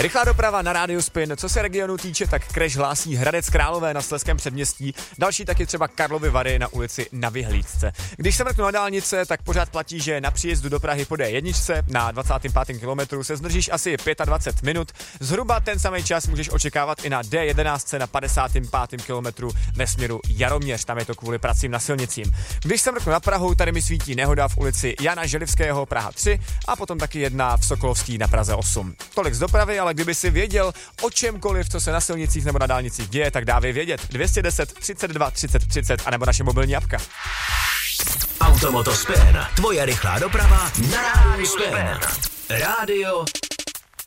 Rychlá doprava na Rádiu Spin. Co se regionu týče, tak Crash hlásí Hradec Králové na Slezském předměstí, další taky třeba Karlovy Vary na ulici Na Vyhlídce. Když se mrknu na dálnice, tak pořád platí, že na příjezdu do Prahy po D1 na 25. kilometru se zdržíš asi 25 minut. Zhruba ten samý čas můžeš očekávat i na D11 na 55. kilometru ve směru Jaroměř, tam je to kvůli pracím na silnicím. Když se mrknu na Prahu, tady mi svítí nehoda v ulici Jana Želivského Praha 3 a potom taky jedna v Sokolovský na Praze 8. Tolik z dopravy, ale kdyby si věděl o čemkoliv, co se na silnicích nebo na dálnicích děje, tak dávej vědět 210 32 30 30 a nebo naše mobilní apka. Automoto Spin, tvoje rychlá doprava na Rádiu Spin. Rádio